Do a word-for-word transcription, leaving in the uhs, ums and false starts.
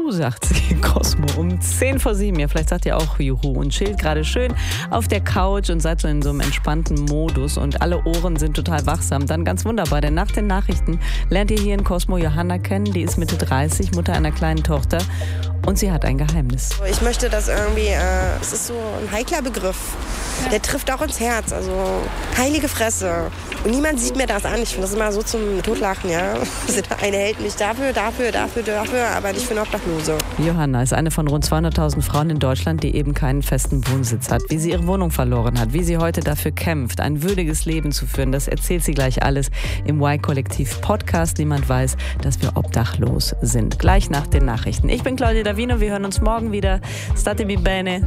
Juhu, sagt sie, Cosmo, um zehn vor sieben. Ja, vielleicht sagt ihr auch Juhu und chillt gerade schön auf der Couch und seid so in so einem entspannten Modus und alle Ohren sind total wachsam. Dann ganz wunderbar, denn nach den Nachrichten lernt ihr hier in Cosmo Johanna kennen. Die ist Mitte dreißig, Mutter einer kleinen Tochter und sie hat ein Geheimnis. Ich möchte das irgendwie, äh, es ist so ein heikler Begriff. Der trifft auch ins Herz, also heilige Fresse. Und niemand sieht mir das an. Ich finde das immer so zum Totlachen, ja. Der eine hält mich dafür, dafür, dafür, dafür, aber nicht für eine Obdachlose. Johanna ist eine von rund zweihunderttausend Frauen in Deutschland, die eben keinen festen Wohnsitz hat. Wie sie ihre Wohnung verloren hat, wie sie heute dafür kämpft, ein würdiges Leben zu führen, das erzählt sie gleich alles im Y-Kollektiv-Podcast. Niemand weiß, dass wir obdachlos sind. Gleich nach den Nachrichten. Ich bin Claudia Davino, wir hören uns morgen wieder. State bene.